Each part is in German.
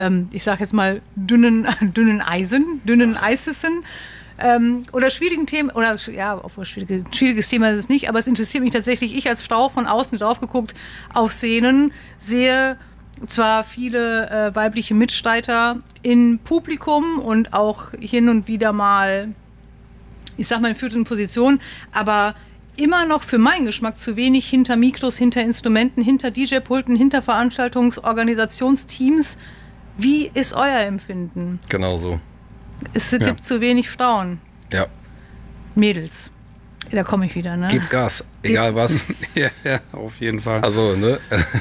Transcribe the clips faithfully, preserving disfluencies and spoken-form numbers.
ähm, ich sage jetzt mal, dünnen, dünnen Eisen, dünnen Eisesen ähm, oder schwierigen Themen, oder ja, obwohl schwierige, schwieriges Thema ist es nicht, aber es interessiert mich tatsächlich, ich als Frau von außen drauf geguckt, auf Szenen, sehe zwar viele äh, weibliche Mitstreiter im Publikum und auch hin und wieder mal, ich sag mal, in führenden Positionen, aber immer noch für meinen Geschmack zu wenig hinter Mikros, hinter Instrumenten, hinter D J-Pulten, hinter Veranstaltungsorganisationsteams. Wie ist euer Empfinden? Genau so. Es gibt ja. zu wenig Frauen. Ja. Mädels. Da komme ich wieder, ne? Gib Gas, egal Gib was. ja, ja, auf jeden Fall. Also, ne?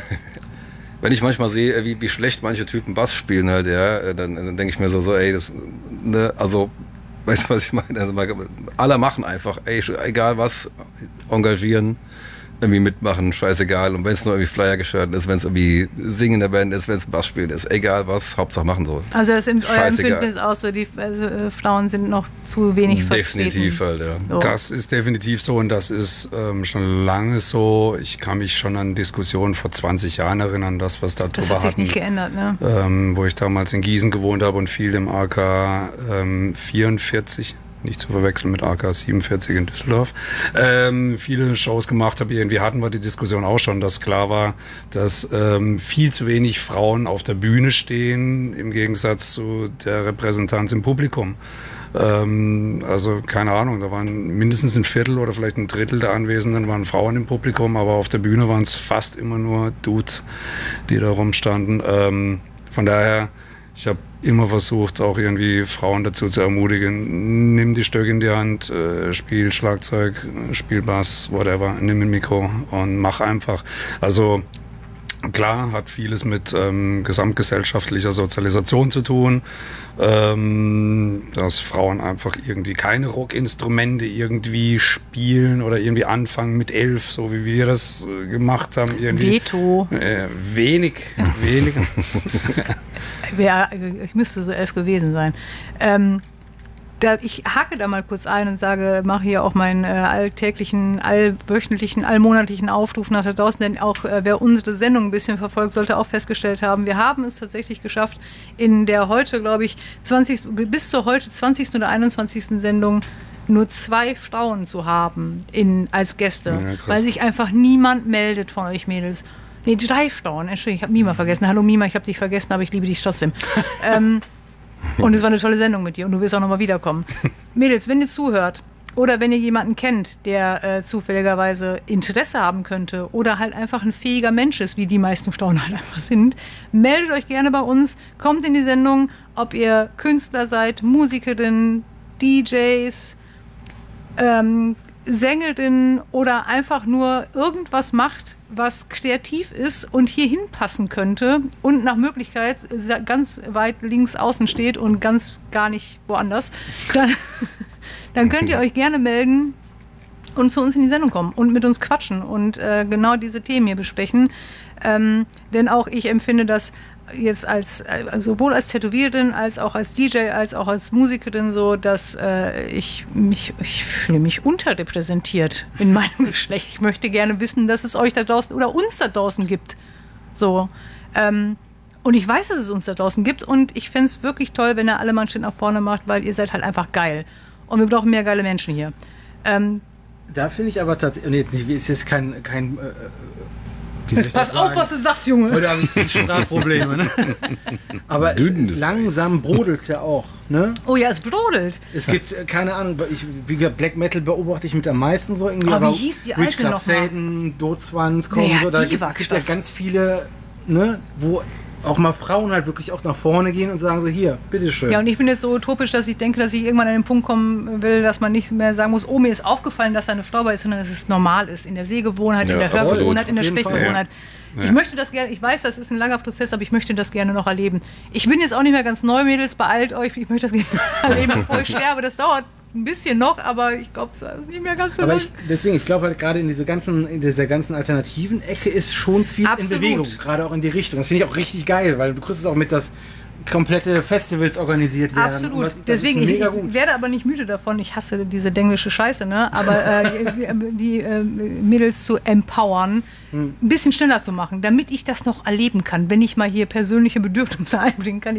Wenn ich manchmal sehe, wie, wie schlecht manche Typen Bass spielen halt, ja, dann, dann denke ich mir so, so, ey, das, ne, also, weißt du, was ich meine? Also, alle machen einfach, ey, egal was, engagieren, irgendwie mitmachen, scheißegal. Und wenn es nur irgendwie Flyer gestalten ist, wenn es irgendwie Singen in der Band ist, wenn es Bass spielen ist, egal was, Hauptsache machen so. Also das ist euer Empfinden ist auch so, die also, äh, Frauen sind noch zu wenig vertreten. Definitiv halt, ja. So. Das ist definitiv so und das ist ähm, schon lange so. Ich kann mich schon an Diskussionen vor zwanzig Jahren erinnern, das, was da drüber hatten. Das hat sich nicht geändert, ne? Ähm, wo ich damals in Gießen gewohnt habe und viel im A K ähm, vierundvierzig, nicht zu verwechseln mit A K siebenundvierzig in Düsseldorf, ähm, viele Shows gemacht habe. Irgendwie hatten wir die Diskussion auch schon, dass klar war, dass ähm, viel zu wenig Frauen auf der Bühne stehen, im Gegensatz zu der Repräsentanz im Publikum. Ähm, also keine Ahnung, da waren mindestens ein Viertel oder vielleicht ein Drittel der Anwesenden waren Frauen im Publikum, aber auf der Bühne waren es fast immer nur Dudes, die da rumstanden. Ähm, von daher, ich habe immer versucht, auch irgendwie Frauen dazu zu ermutigen, nimm die Stöcke in die Hand, äh, spiel Schlagzeug, spiel Bass, whatever, nimm ein Mikro und mach einfach. Also klar, hat vieles mit ähm, gesamtgesellschaftlicher Sozialisation zu tun, ähm, dass Frauen einfach irgendwie keine Rockinstrumente irgendwie spielen oder irgendwie anfangen mit elf, so wie wir das äh, gemacht haben. Irgendwie. Veto. Äh, wenig, wenig. Ich müsste so elf gewesen sein. Ähm, da, ich hake da mal kurz ein und sage, mache hier auch meinen äh, alltäglichen, allwöchentlichen, allmonatlichen Aufruf nach da draußen, denn auch äh, wer unsere Sendung ein bisschen verfolgt, sollte auch festgestellt haben, wir haben es tatsächlich geschafft, in der heute, glaube ich, zwanzig bis zur heute zwanzigsten oder einundzwanzigsten Sendung nur zwei Frauen zu haben in, als Gäste, ja, weil sich einfach niemand meldet von euch Mädels. Nee, drei Frauen. Entschuldigung, ich habe Mima vergessen. Hallo Mima, ich habe dich vergessen, aber ich liebe dich trotzdem. ähm, und es war eine tolle Sendung mit dir und du wirst auch nochmal wiederkommen. Mädels, wenn ihr zuhört oder wenn ihr jemanden kennt, der äh, zufälligerweise Interesse haben könnte oder halt einfach ein fähiger Mensch ist, wie die meisten Frauen halt einfach sind, meldet euch gerne bei uns, kommt in die Sendung, ob ihr Künstler seid, Musikerin, D Js, ähm, Sängerin oder einfach nur irgendwas macht, was kreativ ist und hier hinpassen könnte und nach Möglichkeit ganz weit links außen steht und ganz gar nicht woanders, dann, dann könnt ihr euch gerne melden und zu uns in die Sendung kommen und mit uns quatschen und äh, genau diese Themen hier besprechen. Ähm, denn auch ich empfinde das jetzt als äh, sowohl als Tätowiererin als auch als D J als auch als Musikerin so, dass äh, ich mich ich fühle mich unterrepräsentiert in meinem Geschlecht. Ich möchte gerne wissen, dass es euch da draußen oder uns da draußen gibt. So ähm, und ich weiß, dass es uns da draußen gibt und ich fände es wirklich toll, wenn ihr alle mal einen Schritt nach vorne macht, weil ihr seid halt einfach geil und wir brauchen mehr geile Menschen hier. Ähm, da finde ich aber tatsächlich, jetzt nicht, ist jetzt kein kein äh, Pass auf, was du sagst, Junge. Heute habe ich Sprachprobleme, ne? Aber es, es langsam brodelt es ja auch, ne? Oh ja, es brodelt. Es gibt, keine Ahnung, ich, wie gesagt, Black Metal beobachte ich mit am meisten so irgendwie. Oh, aber wie hieß die Witch alte Club noch Satan, Dozwans, kommen naja, so, da die gibt, war es gibt ja krass. ganz viele, ne, wo auch mal Frauen halt wirklich auch nach vorne gehen und sagen so, hier, bitteschön. Ja, und ich bin jetzt so utopisch, dass ich denke, dass ich irgendwann an den Punkt kommen will, dass man nicht mehr sagen muss, oh, mir ist aufgefallen, dass da eine Frau bei ist, sondern dass es normal ist. In der Sehgewohnheit, ja, in der Hörgewohnheit, in der Fall. Sprechgewohnheit. Ja. Ich möchte das gerne, ich weiß, das ist ein langer Prozess, aber ich möchte das gerne noch erleben. Ich bin jetzt auch nicht mehr ganz neu, Mädels, beeilt euch, ich möchte das gerne erleben, bevor ich sterbe. Das dauert ein bisschen noch, aber ich glaube, es ist nicht mehr ganz so aber lang. ich, deswegen, ich glaube halt gerade in dieser ganzen, in dieser ganzen alternativen Ecke ist schon viel Absolut. in Bewegung, gerade auch in die Richtung. Das finde ich auch richtig geil, weil du kriegst es auch mit, dass komplette Festivals organisiert werden. Absolut. Was, Deswegen, ich, mega ich werde aber nicht müde davon. Ich hasse diese denglische Scheiße, ne? Aber äh, die äh, Mädels zu empowern, hm. ein bisschen schneller zu machen, damit ich das noch erleben kann. Wenn ich mal hier persönliche Bedürfnisse einbringen kann,